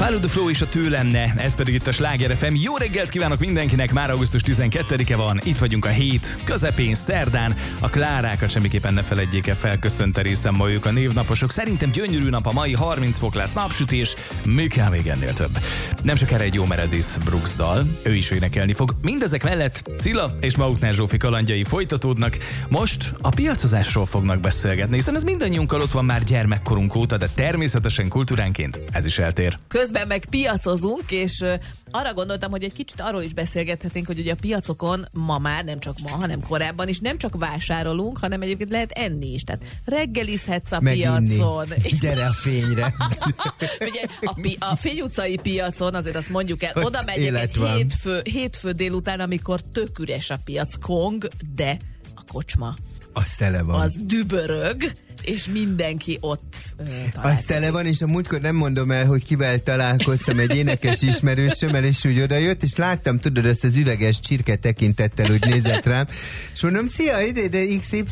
Follow the Flow és a tőlenne, ez pedig itt a Sláger FM. Jó reggelt kívánok mindenkinek, már augusztus 12-e van, itt vagyunk a hét közepén, szerdán. A Klárákat semmiképpen ne feledjék el felköszönteni, hiszen ma ők a névnaposok. Szerintem gyönyörű nap a mai, 30 fok lesz, napsütés, mi kell még ennél több. Nem sokára egy jó Meredith Brooks dal, ő is énekelni fog. Mindezek mellett Cilla és Mautner Zsófi kalandjai folytatódnak. Most a piacozásról fognak beszélgetni, hiszen ez mindannyiunkkal ott van már gyermekkorunk óta, de természetesen kultúránként ez is eltér. Közben meg piacozunk, és arra gondoltam, hogy egy kicsit arról is beszélgethetünk, hogy ugye a piacokon ma már, nem csak ma, hanem korábban is nem csak vásárolunk, hanem egyébként lehet enni is. Tehát reggelizhetsz a piacon. Gyere a fényre. Ugye a Fény utcai piacon, azért azt mondjuk el, oda megyek egy hétfő délután, amikor tök üres a piac, kong, de a kocsma az tele van. Az dübörög, és mindenki ott az tele van, és a múltkor nem mondom el, hogy kivel találkoztam, egy énekes ismerősömmel, és úgy oda jött, és láttam, tudod, ezt az üveges csirke tekintettel úgy nézett rám, és mondom, szia, ide, de XY,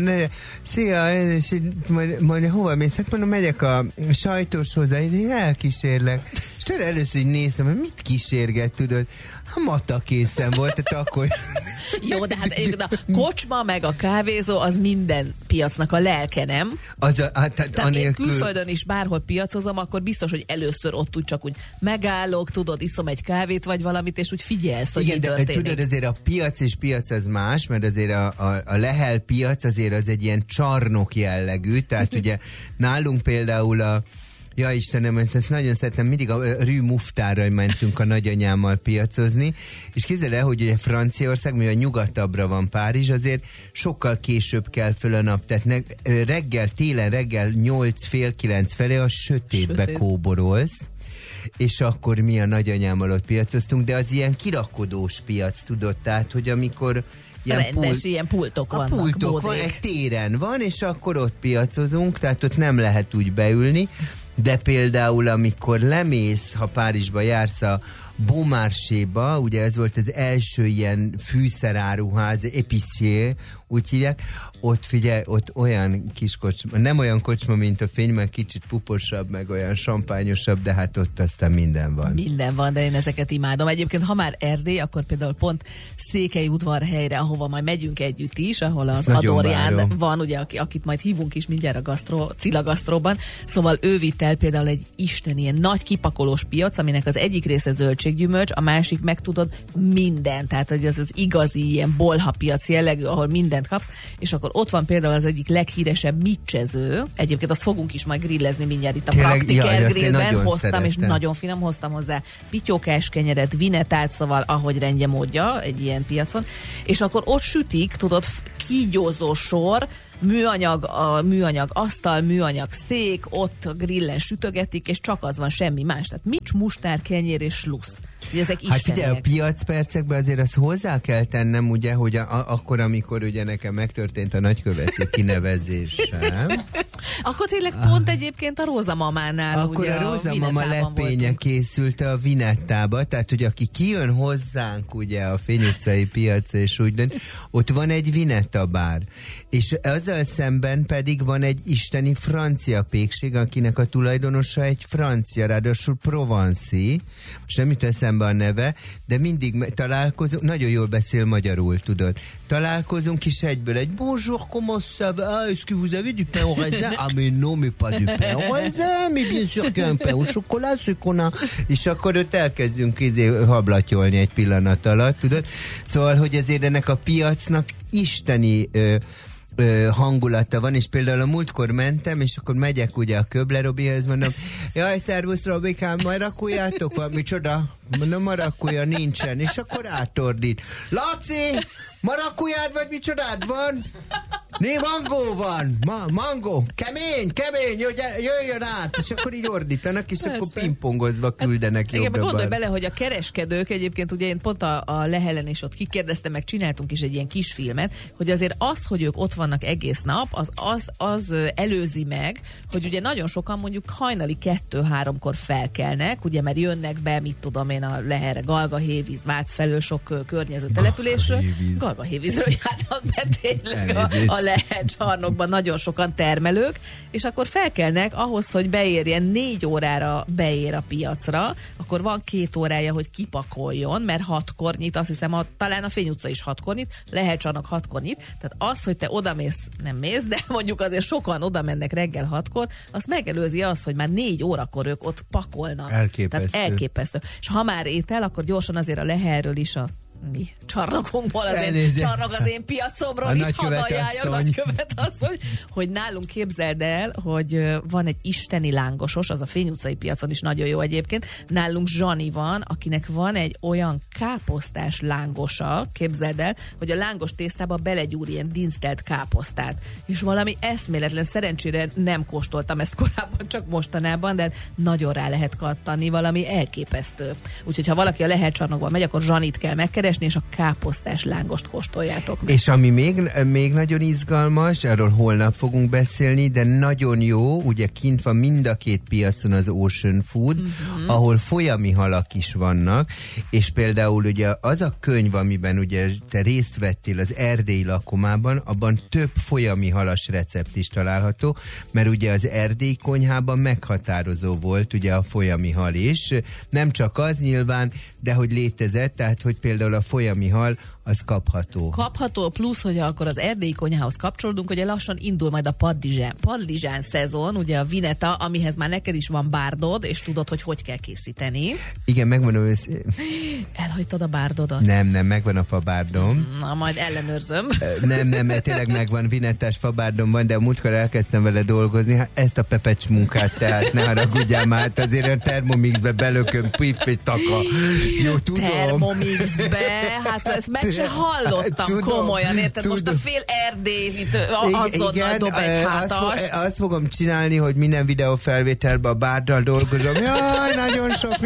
szia, és mondja, hova mész? Hát mondom, megyek a sajtóshoz, ide elkísérlek. És tudod, először így néztem, hogy mit kísérget, tudod? A mata készen volt, tehát akkor... Jó, de hát a kocsma meg a kávézó az minden piacnak a lelke, nem? Tehát én külföldön is bárhol piacozom, akkor biztos, hogy először ott úgy csak úgy megállok, tudod, iszom egy kávét vagy valamit, és úgy figyelsz, hogy igen, mi történik. Tudod, azért a piac és piac az más, mert azért a Lehel piac azért az egy ilyen csarnok jellegű, tehát ugye nálunk például ja Istenem, ezt nagyon szeretem, mindig a Rue Muftárral mentünk a nagyanyámmal piacozni, és képzeld el, hogy ugye Franciaország, mivel nyugatabbra van Párizs, azért sokkal később kell föl a nap, tehát télen reggel 8, fél 9 felé a sötétbe kóborolsz, és akkor mi a nagyanyámmal ott piacoztunk, de az ilyen kirakodós piac, tudod, tehát, hogy amikor ilyen pultok vannak. A pultok van, egy téren van, és akkor ott piacozunk, tehát ott nem lehet úgy beülni, de például amikor lemész, ha Párizsba jársz a Bon Marché-ba, ugye ez volt az első ilyen fűszeráruház, épicier, úgy hívják, ott figyelj, ott olyan kis kocsma, nem olyan kocsma, mint a Fény, mert kicsit puposabb, meg olyan sampányosabb, de hát ott aztán minden van. Minden van, de én ezeket imádom. Egyébként, ha már Erdély, akkor például pont Székelyudvarhelyre, ahova majd megyünk együtt is, ahol az Adorján van, ugye, akit majd hívunk is mindjárt a Cilla Gasztróban. Szóval ő vitt el például egy isten ilyen nagy kipakolós piac, aminek az egyik része zöldséggyümölcs, a másik meg tudod minden. Tehát ez az igazi ilyen bolha piac jellegű, ahol mindent kapsz, és akkor ott van például az egyik leghíresebb micsező. Egyébként azt fogunk is majd grillezni mindjárt itt a Praktiker grillben. Hoztam, és nagyon finom, hoztam hozzá pityókás kenyeret, vinetát, szóval ahogy rendje módja egy ilyen piacon. És akkor ott sütik, tudod, kígyózó sor, műanyag asztal, műanyag szék, ott a grillen sütögetik, és csak az van, semmi más. Tehát mics, mustár, kenyér és slusz. Ezek hát ide a piacpercekben azért azt hozzá kell tennem, ugye, hogy akkor, amikor ugye nekem megtörtént a nagyköveti kinevezésem. Akkor tényleg pont egyébként a Róza mamánál. Akkor ugye, a Róza mama lepénye készült a Vinettába, tehát hogy aki kijön hozzánk ugye a Fény utcai piacra, és úgy ott van egy Vinetta bár. És azzal szemben pedig van egy isteni francia pékség, akinek a tulajdonosa egy francia, ráadásul Provenci, most nem jut eszembe a neve, de mindig találkozunk, nagyon jól beszél magyarul, tudod. Találkozunk is egyből, egy bonjour, comment ça va? Est-ce que vous avez du pain au raisin? Ah, mais non, mais pas du pain au raisin, mais bien sûr qu'il y a un pain au chocolat, ce qu'on a. És akkor ott elkezdünk hablatyolni egy pillanat alatt, tudod. Szóval, hogy azért ennek a piacnak isteni hangulata van, és például a múltkor mentem, és akkor megyek ugye a Köbler Robihoz, mondom, jaj, szervusz Robikám, marakuljátok valami csoda? Mondom, marakulja nincsen, és akkor átordít. Laci, marakujád vagy micsodád van? Mangó van, mangó, kemény, jöjjön át, és akkor így ordítanak, és persze. Akkor pingpongozva küldenek jobbra. Gondolj bele, hogy a kereskedők, egyébként ugye én pont a Lehelen is ott kikérdeztem, meg csináltunk is egy ilyen kis filmet, hogy azért az, hogy ők ott vannak egész nap, az előzi meg, hogy ugye nagyon sokan mondjuk hajnali 2-3-kor felkelnek, ugye mert jönnek be, mit tudom én, a Lehelre, Galgahévíz, Vác felől sok környező településről. Galgahévízről járnak be tényleg a lehelcsarnokban nagyon sokan termelők, és akkor felkelnek ahhoz, hogy beérjen 4 órára beér a piacra, akkor van 2 órája, hogy kipakoljon, mert 6-kor nyit, azt hiszem, talán a Fény utca is 6-kor nyit, lehelcsarnok 6-kor nyit, tehát az, hogy te odamész, nem mész, de mondjuk azért sokan oda mennek reggel 6-kor, azt megelőzi az, hogy már 4 órakor ők ott pakolnak. Elképesztő. Tehát elképesztő. És ha már étel, akkor gyorsan azért a Lehelről is a csarnokunkból, azért csarnok az én piacomról is, hadd ajánljak, nagykövet asszony, hogy nálunk képzeld el, hogy van egy isteni lángosos, az a Fény utcai piacon is nagyon jó egyébként, nálunk Zsani van, akinek van egy olyan káposztás lángosa, képzeld el, hogy a lángos tésztába belegyúr ilyen dinsztelt káposztát, és valami eszméletlen, szerencsére nem kóstoltam ezt korábban, csak mostanában, de nagyon rá lehet kattani, valami elképesztő. Úgyhogy ha valaki a Lehelcsarnokban megy, akkor Zsanit kell megkeresni, és a káposztás lángost kóstoljátok meg. És ami még nagyon izgalmas, arról holnap fogunk beszélni, de nagyon jó, ugye kint van mind a két piacon az Ocean Food, ahol folyami halak is vannak, és például ugye az a könyv, amiben ugye te részt vettél az erdélyi lakomában, abban több folyami halas recept is található, mert ugye az erdélyi konyhában meghatározó volt ugye a folyami hal is. Nem csak az nyilván, de hogy létezett, tehát hogy például a folyami hal az kapható. Kapható, plusz, hogy akkor az erdélyi konyhához kapcsolódunk, ugye lassan indul majd a padlizsán szezon, ugye a vineta, amihez már neked is van bárdod, és tudod, hogy kell készíteni. Igen, megmondom Elhagytad a bárdodat? Nem, megvan a fabárdom. Na, majd ellenőrzöm. Nem, mert tényleg megvan, vinettás fabárdom van, de a múltkor elkezdtem vele dolgozni, hát ezt a pepecs munkát, tehát ne haragudjál már, azért a Thermomixbe belököm, piff és taka. Jó, tudom. Thermomixbe, hát ezt meg se hallottam, tudom, komolyan, érted? Tudom. Most a fél Erdélyt azonnal dob egy hátas. Azt fogom csinálni, hogy minden videófelvételben a bárddal dolgozom. Jaj, nagyon sok.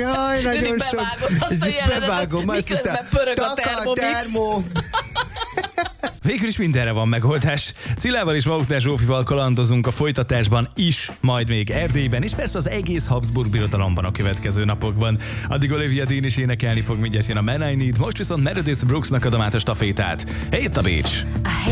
Bevágom, miközben pörög a Thermomix. Végül is mindenre van megoldás. Cilával és Mautner Zsófival kalandozunk a folytatásban is, majd még Erdélyben, és persze az egész Habsburg birodalomban a következő napokban. Addig Olivia Dean is énekelni fog, mindjárt jön a Man I Need, most viszont Meredith Brooksnak adom át a stafétát. Itt a Bécs!